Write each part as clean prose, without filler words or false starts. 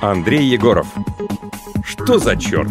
Андрей Егоров. Что за черт?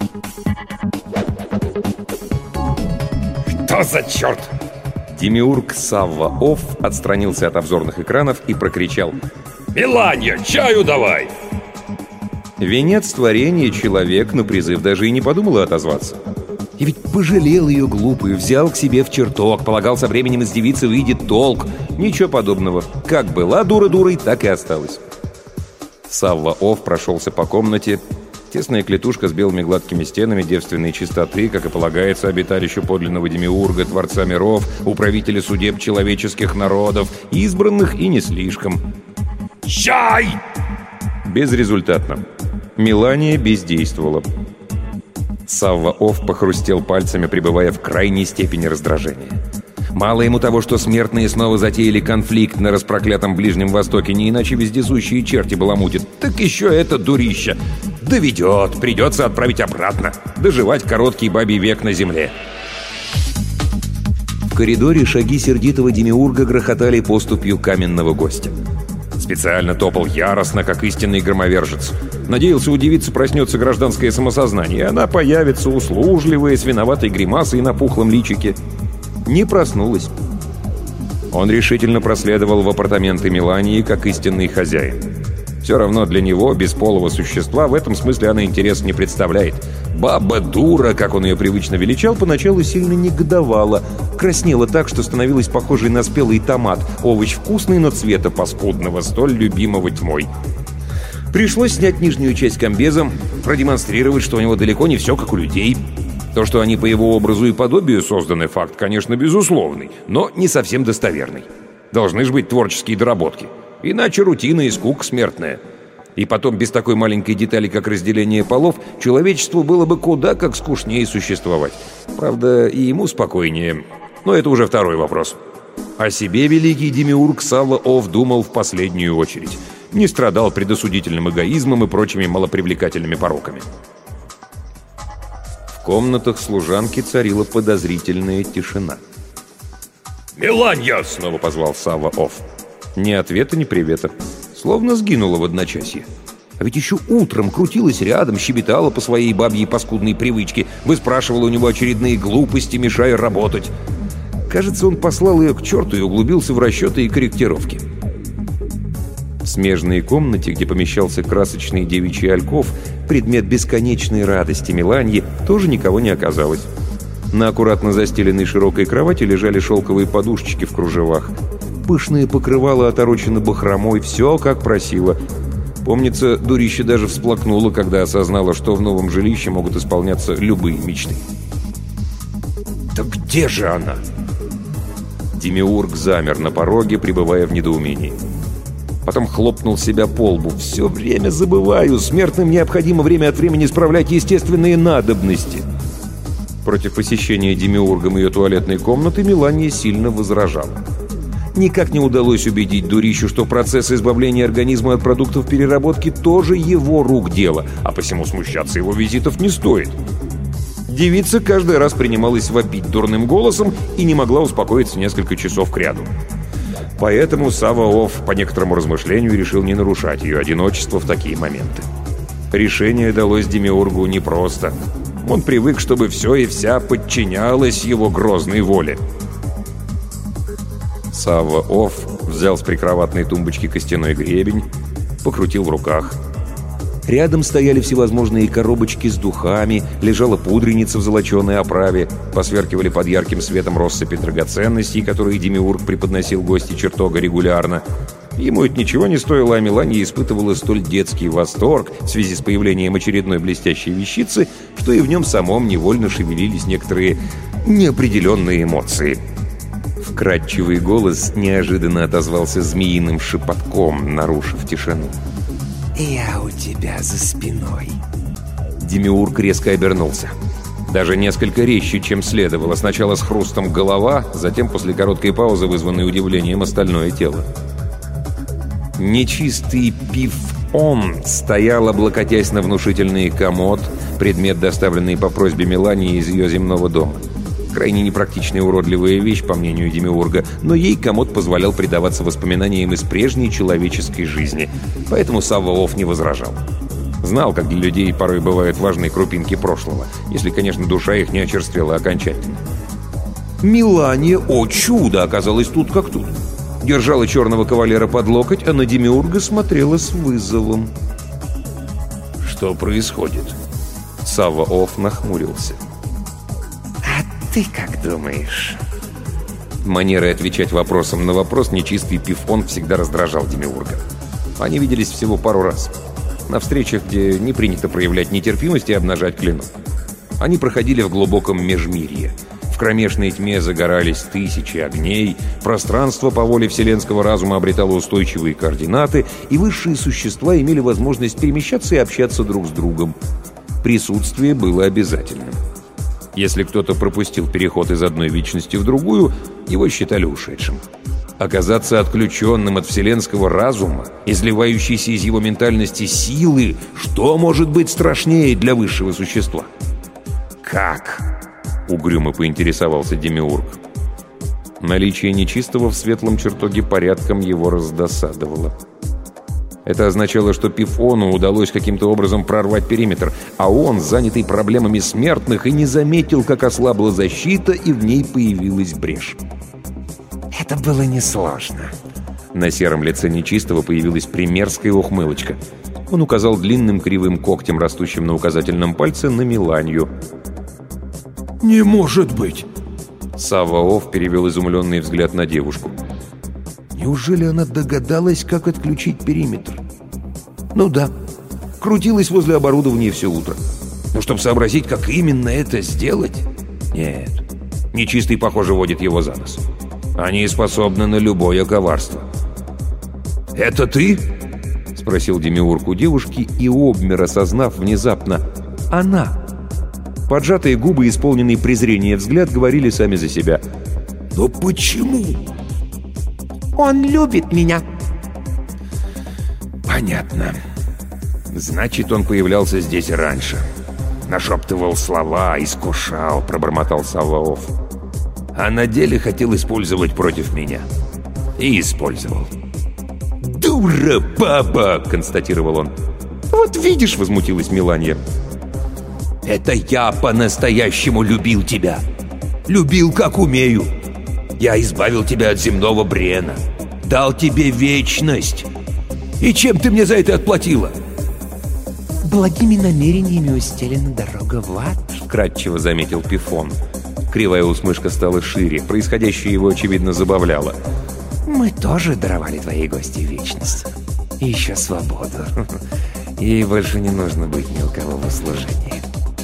Что за черт? Демиург Савва Офф отстранился от обзорных экранов и прокричал: «Меланья, чаю давай!» Венец творения человек на призыв даже и не подумал отозваться. И ведь пожалел ее глупую, взял к себе в чертог, полагал, со временем из девицы выйдет толк. Ничего подобного. Как была дура дурой, так и осталась. Савва Офф прошелся по комнате. Тесная клетушка с белыми гладкими стенами, девственной чистоты, как и полагается обиталищу подлинного демиурга, творца миров, управителя судеб человеческих народов, избранных и не слишком. «Чай!» Безрезультатно. Мелания бездействовала. Савва Офф похрустел пальцами, пребывая в крайней степени раздражения. Мало ему того, что смертные снова затеяли конфликт на распроклятом Ближнем Востоке, не иначе вездесущие черти баламутят, так еще это дурище. Доведет, придется отправить обратно, доживать короткий бабий век на земле. В коридоре шаги сердитого демиурга грохотали поступью каменного гостя. Специально топал яростно, как истинный громовержец. Надеялся, у девицы проснется гражданское самосознание, и она появится услужливая, с виноватой гримасой на пухлом личике. Не проснулась. Он решительно проследовал в апартаменты Мелании, как истинный хозяин. Все равно для него, бесполого существа, в этом смысле она интерес не представляет. Баба-дура, как он ее привычно величал, поначалу сильно негодовала. Краснела так, что становилась похожей на спелый томат. Овощ вкусный, но цвета паскудного, столь любимого тьмой. Пришлось снять нижнюю часть комбеза, продемонстрировать, что у него далеко не все как у людей. То, что они по его образу и подобию созданы, факт, конечно, безусловный, но не совсем достоверный. Должны же быть творческие доработки. Иначе рутина и скука смертная. И потом, без такой маленькой детали, как разделение полов, человечеству было бы куда как скучнее существовать. Правда, и ему спокойнее. Но это уже второй вопрос. О себе великий демиург Савва Офф думал в последнюю очередь. Не страдал предосудительным эгоизмом и прочими малопривлекательными пороками. В комнатах служанки царила подозрительная тишина. «Меланья!» — снова позвал Савва Офф. Ни ответа, ни привета. Словно сгинула в одночасье. А ведь еще утром крутилась рядом, щебетала по своей бабьей паскудной привычке, выспрашивала у него очередные глупости, мешая работать. Кажется, он послал ее к черту и углубился в расчеты и корректировки. В смежной комнате, где помещался красочный девичий альков, предмет бесконечной радости Меланьи, тоже никого не оказалось. На аккуратно застеленной широкой кровати лежали шелковые подушечки в кружевах. Пышное покрывало оторочено бахромой, все как просила. Помнится, дурище даже всплакнула, когда осознала, что в новом жилище могут исполняться любые мечты. «Да где же она?» Демиург замер на пороге, пребывая в недоумении. Потом хлопнул себя по лбу. «Все время забываю, смертным необходимо время от времени справлять естественные надобности». Против посещения демиургом ее туалетной комнаты Мелания сильно возражала. Никак не удалось убедить дурищу, что процесс избавления организма от продуктов переработки тоже его рук дело, а посему смущаться его визитов не стоит. Девица каждый раз принималась вопить дурным голосом и не могла успокоиться несколько часов кряду. Поэтому Савва Офф, по некоторому размышлению, решил не нарушать ее одиночество в такие моменты. Решение далось демиургу непросто. Он привык, чтобы все и вся подчинялось его грозной воле. Савва Офф взял с прикроватной тумбочки костяной гребень, покрутил в руках. Рядом стояли всевозможные коробочки с духами, лежала пудреница в золоченой оправе, посверкивали под ярким светом россыпи драгоценностей, которые демиург преподносил гости чертога регулярно. Ему это ничего не стоило, а Мелания испытывала столь детский восторг в связи с появлением очередной блестящей вещицы, что и в нем самом невольно шевелились некоторые неопределенные эмоции. Вкрадчивый голос неожиданно отозвался змеиным шепотком, нарушив тишину. «Я у тебя за спиной». Демиург резко обернулся. Даже несколько резче, чем следовало. Сначала с хрустом голова, затем после короткой паузы, вызванной удивлением, остальное тело. Нечистый Пиф-Он стоял, облокотясь на внушительный комод, предмет, доставленный по просьбе Мелании из ее земного дома. Крайне непрактичная и уродливая вещь, по мнению Демиурга, но ей комод позволял предаваться воспоминаниям из прежней человеческой жизни, поэтому Савва-Офф не возражал. Знал, как для людей порой бывают важные крупинки прошлого, если, конечно, душа их не очерствела окончательно. Мелания, о чудо, оказалась тут как тут. Держала черного кавалера под локоть, а на Демиурга смотрела с вызовом. «Что происходит?» Савва-Офф нахмурился. «А ты как думаешь?» Манерой отвечать вопросом на вопрос нечистый Пифон всегда раздражал Демиурга. Они виделись всего пару раз. На встречах, где не принято проявлять нетерпимость и обнажать клинок. Они проходили в глубоком межмирье. В кромешной тьме загорались тысячи огней, пространство по воле вселенского разума обретало устойчивые координаты, и высшие существа имели возможность перемещаться и общаться друг с другом. Присутствие было обязательным. Если кто-то пропустил переход из одной вечности в другую, его считали ушедшим. Оказаться отключенным от вселенского разума, изливающейся из его ментальности силы, что может быть страшнее для высшего существа? «Как?» — угрюмо поинтересовался Демиург. Наличие нечистого в светлом чертоге порядком его раздосадовало. Это означало, что Пифону удалось каким-то образом прорвать периметр, а он, занятый проблемами смертных, и не заметил, как ослабла защита, и в ней появилась брешь. «Это было несложно». На сером лице нечистого появилась примерская ухмылочка. Он указал длинным кривым когтем, растущим на указательном пальце, на Меланию. «Не может быть!» Савва-Офф перевел изумленный взгляд на девушку. «Неужели она догадалась, как отключить периметр?» «Ну да, крутилась возле оборудования все утро. Но чтобы сообразить, как именно это сделать... Нет, нечистый, похоже, водит его за нос. Они способны на любое коварство». «Это ты?» — спросил Демиург у девушки и обмер, осознав внезапно. «Она!» Поджатые губы, исполненный презрения взгляд, говорили сами за себя. «Но почему?» «Он любит меня». «Понятно. Значит, он появлялся здесь раньше. Нашептывал слова, искушал», — пробормотал Савва-Офф. «А на деле хотел использовать против меня. И использовал». «Дура, баба!» — констатировал он. «Вот видишь», — возмутилась Мелания. «Это я по-настоящему любил тебя. Любил, как умею. Я избавил тебя от земного брена. Дал тебе вечность. И чем ты мне за это отплатила?» «Благими намерениями устелена дорога в ад», — вкратчиво заметил Пифон. Кривая усмешка стала шире. Происходящее его, очевидно, забавляло. «Мы тоже даровали твоей гости вечность. И еще свободу. Ей больше не нужно быть ни у кого в услужении».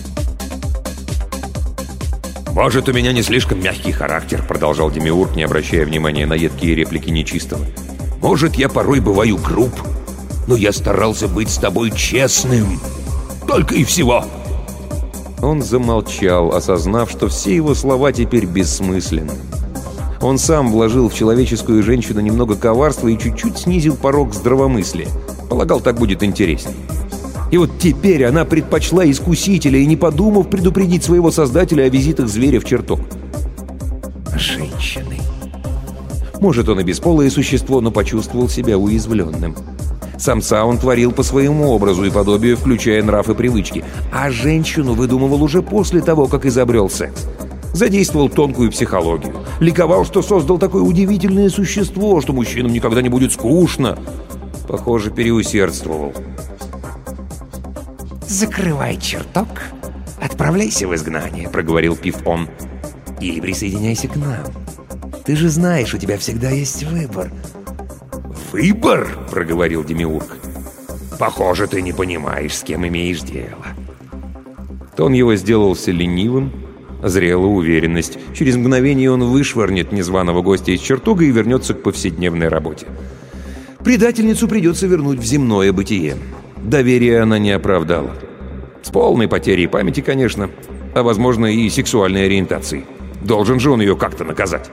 «Может, у меня не слишком мягкий характер», — продолжал Демиург, не обращая внимания на едкие реплики нечистого. «Может, я порой бываю груб, но я старался быть с тобой честным. Только и всего». Он замолчал, осознав, что все его слова теперь бессмысленны. Он сам вложил в человеческую женщину немного коварства и чуть-чуть снизил порог здравомыслия. Полагал, так будет интереснее. И вот теперь она предпочла искусителя и, не подумав, предупредить своего создателя о визитах зверя в чертог. Женщины. Может, он и бесполое существо, но почувствовал себя уязвленным. Самца он творил по своему образу и подобию, включая нрав и привычки. А женщину выдумывал уже после того, как изобрел секс. Задействовал тонкую психологию. Ликовал, что создал такое удивительное существо, что мужчинам никогда не будет скучно. Похоже, переусердствовал. «Закрывай чертог, отправляйся в изгнание», — проговорил Пифон. «Или присоединяйся к нам. Ты же знаешь, у тебя всегда есть выбор». «Выбор?» — проговорил Демиург. «Похоже, ты не понимаешь, с кем имеешь дело». Тон его сделался ленивым, зрела уверенность. Через мгновение он вышвырнет незваного гостя из чертога и вернется к повседневной работе. Предательницу придется вернуть в земное бытие. Доверия она не оправдала. С полной потерей памяти, конечно, а, возможно, и сексуальной ориентации. Должен же он ее как-то наказать.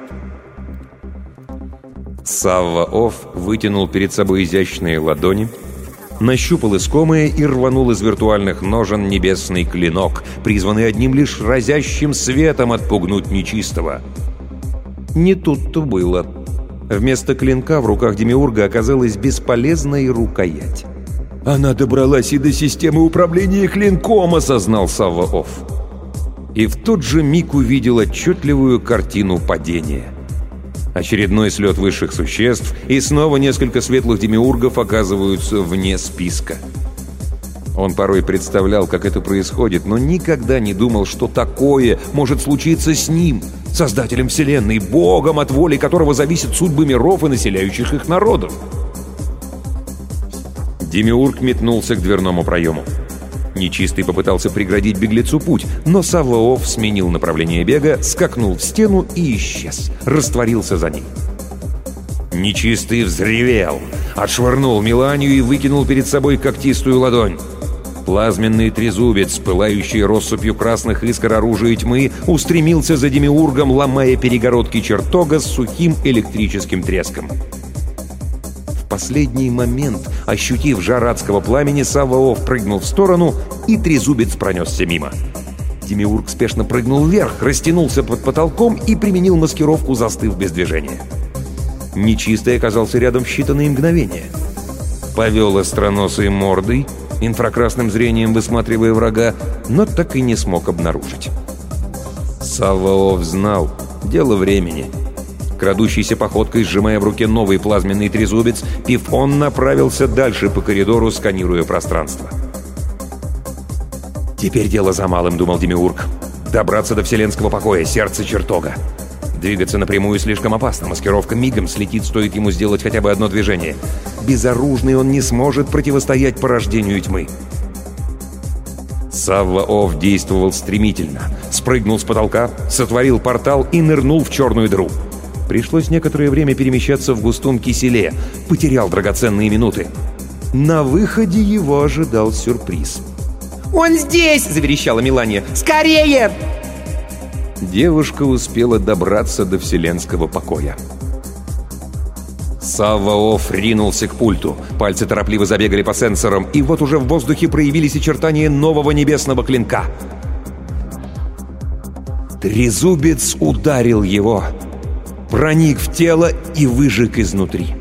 Савва-Офф вытянул перед собой изящные ладони, нащупал искомое и рванул из виртуальных ножен небесный клинок, призванный одним лишь разящим светом отпугнуть нечистого. Не тут-то было. Вместо клинка в руках Демиурга оказалась бесполезная рукоять. «Она добралась и до системы управления клинком», — осознал Савва-Офф. И в тот же миг увидел отчетливую картину падения. Очередной слет высших существ, и снова несколько светлых демиургов оказываются вне списка. Он порой представлял, как это происходит, но никогда не думал, что такое может случиться с ним, создателем Вселенной, богом, от воли которого зависят судьбы миров и населяющих их народов. Демиург метнулся к дверному проему. Нечистый попытался преградить беглецу путь, но Савва-Офф сменил направление бега, скакнул в стену и исчез, растворился за ней. Нечистый взревел, отшвырнул Меланию и выкинул перед собой когтистую ладонь. Плазменный трезубец, пылающий россыпью красных искр оружия тьмы, устремился за Демиургом, ломая перегородки чертога с сухим электрическим треском. В последний момент, ощутив жар адского пламени, Савва-Офф прыгнул в сторону, и трезубец пронесся мимо. Демиург спешно прыгнул вверх, растянулся под потолком и применил маскировку, застыв без движения. Нечистый оказался рядом в считанные мгновения. Повел остроносой мордой, инфракрасным зрением высматривая врага, но так и не смог обнаружить. Савва-Офф знал — дело времени. Крадущейся походкой, сжимая в руке новый плазменный трезубец, Пиф-Он направился дальше по коридору, сканируя пространство. «Теперь дело за малым», — думал Демиург. «Добраться до вселенского покоя, сердца чертога. Двигаться напрямую слишком опасно, маскировка мигом слетит, стоит ему сделать хотя бы одно движение. Безоружный он не сможет противостоять порождению тьмы». Савва-Офф действовал стремительно. Спрыгнул с потолка, сотворил портал и нырнул в черную дыру. Пришлось некоторое время перемещаться в густом киселе. Потерял драгоценные минуты. На выходе его ожидал сюрприз. «Он здесь!» — заверещала Мелания. «Скорее!» Девушка успела добраться до вселенского покоя. Савва-Офф ринулся к пульту. Пальцы торопливо забегали по сенсорам, и вот уже в воздухе проявились очертания нового небесного клинка. Трезубец ударил его, проник в тело и выжег изнутри.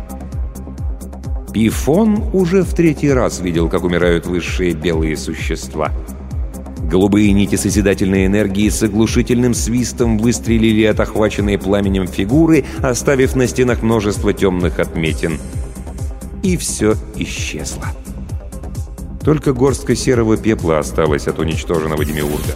Пиф-Он уже в третий раз видел, как умирают высшие белые существа. Голубые нити созидательной энергии с оглушительным свистом выстрелили от охваченной пламенем фигуры, оставив на стенах множество темных отметин. И все исчезло. Только горстка серого пепла осталась от уничтоженного демиурга.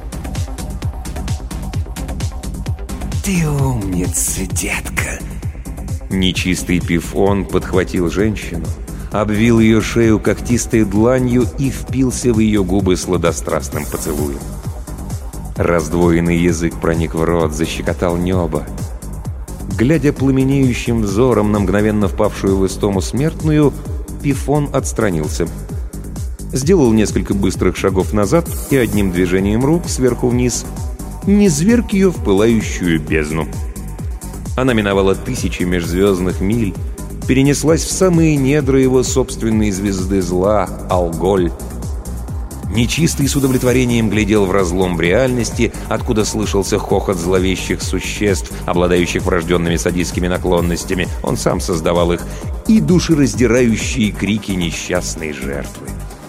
«Ты умница, детка!» Нечистый Пиф-Он подхватил женщину, обвил ее шею когтистой дланью и впился в ее губы сладострастным поцелуем. Раздвоенный язык проник в рот, защекотал небо. Глядя пламенеющим взором на мгновенно впавшую в истому смертную, Пиф-Он отстранился. Сделал несколько быстрых шагов назад и одним движением рук сверху вниз низвергл ее в пылающую бездну. Она миновала тысячи межзвездных миль, перенеслась в самые недра его собственной звезды зла — Алголь. Нечистый с удовлетворением глядел в разлом в реальности, откуда слышался хохот зловещих существ, обладающих врожденными садистскими наклонностями, он сам создавал их, и душераздирающие крики несчастной жертвы.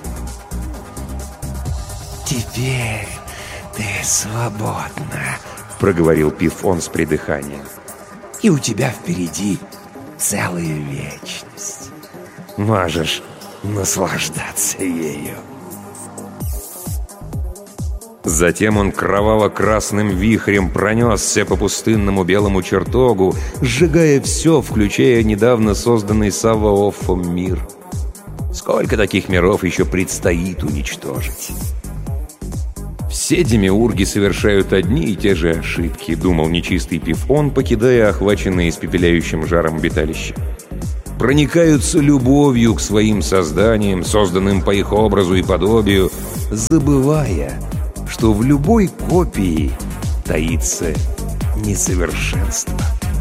«Теперь ты свободна», — проговорил Пиф-Он с придыханием. «И у тебя впереди целая вечность. Можешь наслаждаться ею». Затем он кроваво-красным вихрем пронесся по пустынному белому чертогу, сжигая все, включая недавно созданный Савва-Оффом мир. Сколько таких миров еще предстоит уничтожить? «Все демиурги совершают одни и те же ошибки», — думал нечистый Пиф-Он, покидая охваченное испепеляющим жаром обиталище. «Проникаются любовью к своим созданиям, созданным по их образу и подобию, забывая, что в любой копии таится несовершенство».